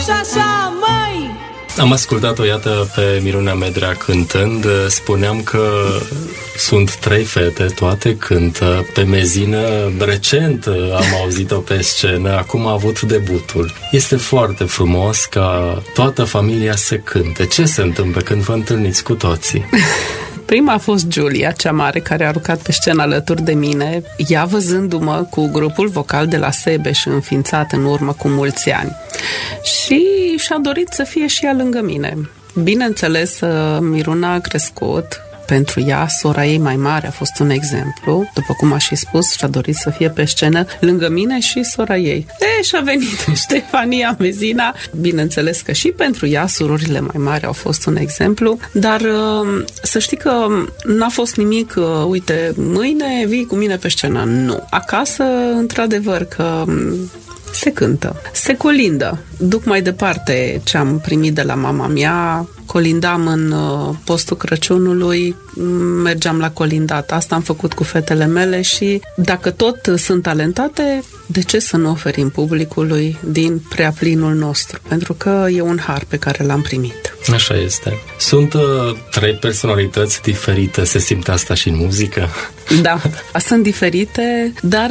și așa, măi! Am ascultat-o, iată, pe Miruna Medrea cântând. Spuneam că sunt 3 fete, toate cântă. Pe Mezină, recent am auzit-o pe scenă, acum a avut debutul. Este foarte frumos ca toată familia să cânte. Ce se întâmplă când vă întâlniți cu toții? Prima a fost Giulia, cea mare, care a urcat pe scenă alături de mine, ea văzându-mă cu grupul vocal de la Sebeș, înființat în urmă cu mulți ani. Și și-a dorit să fie și ea lângă mine. Bineînțeles, Miruna a crescut. Pentru ea, sora ei mai mare a fost un exemplu. După cum a și spus, și-a dorit să fie pe scenă lângă mine și sora ei. Și-a venit Ștefania Mezina. Bineînțeles că și pentru ea, surorile mai mari au fost un exemplu, dar să știi că n-a fost nimic, uite, mâine vii cu mine pe scenă. Nu. Acasă, într-adevăr, că se cântă, se colindă. Duc mai departe ce am primit de la mama mea. Colindam în postul Crăciunului, mergeam la colindat. Asta am făcut cu fetele mele și dacă tot sunt talentate, de ce să nu oferim publicului din prea plinul nostru? Pentru că e un har pe care l-am primit. Așa este. Sunt 3 personalități diferite. Se simte asta și în muzică? Da, sunt diferite, dar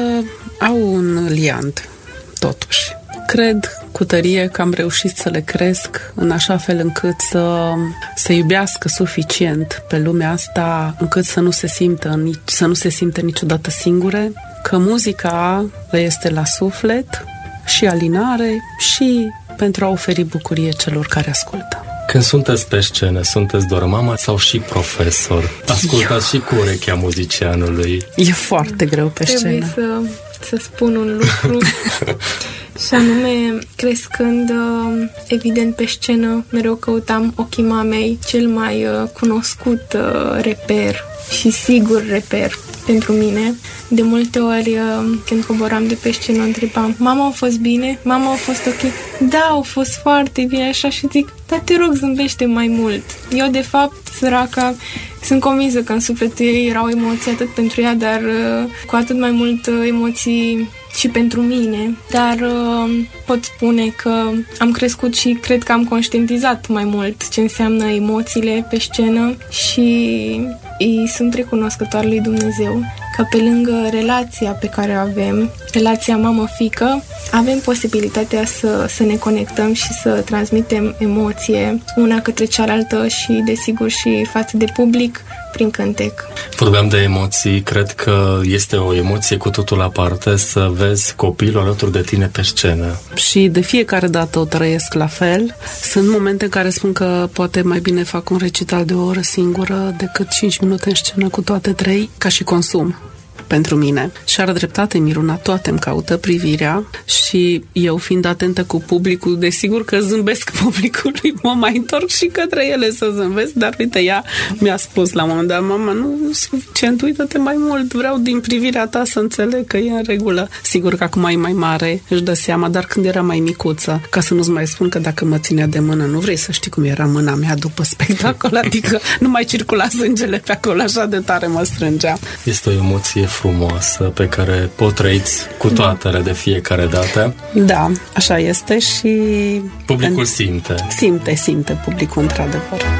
au un liant, totuși. Cred cu tărie că am reușit să le cresc în așa fel încât să iubească suficient pe lumea asta, încât să nu se simtă niciodată singure, că muzica le este la suflet și alinare și pentru a oferi bucurie celor care ascultă. Când sunteți pe scenă, sunteți doar mama sau și profesor? Ascultați și cu urechea muzicianului. E foarte greu pe scenă. Trebuie să spun un lucru. Și anume, crescând, evident, pe scenă, mereu căutam ochii mamei, cel mai cunoscut reper și sigur reper pentru mine. De multe ori, când coboram de pe scenă, întrebam: mama, a fost bine? Mama, a fost ok? Da, au fost foarte bine, așa, și zic: dar te rog, zâmbește mai mult. Eu, de fapt, săraca, sunt convinsă că în sufletul ei erau emoții atât pentru ea, dar cu atât mai mult emoții și pentru mine. Dar pot spune că am crescut și cred că am conștientizat mai mult ce înseamnă emoțiile pe scenă și îi sunt recunoscătoare lui Dumnezeu că pe lângă relația pe care o avem, relația mamă-fică, avem posibilitatea să ne conectăm și să transmitem emoție una către cealaltă și, desigur, și față de public prin cântec. Vorbeam de emoții, cred că este o emoție cu totul aparte să vezi copilul alături de tine pe scenă. Și de fiecare dată o trăiesc la fel. Sunt momente în care spun că poate mai bine fac un recital de o oră singură decât 5 minute în scenă cu toate 3, ca și consum pentru mine. Și are dreptate Miruna, toate îmi caută privirea și eu, fiind atentă cu publicul, desigur că zâmbesc publicului, mă mai întorc și către ele să zâmbesc, dar uite, ea mi-a spus la un moment dat: mama, nu suficient, uită-te mai mult, vreau din privirea ta să înțeleg că e în regulă. Sigur că acum e mai mare, își dă seama, dar când era mai micuță, ca să nu-ți mai spun că dacă mă ținea de mână, nu vrei să știi cum era mâna mea după spectacol, adică nu mai circula sângele pe acolo, așa de tare mă strângea. Este o emoție frumoasă pe care o trăiți cu toatele de fiecare dată. Da, așa este și publicul simte. Simte publicul, într-adevăr.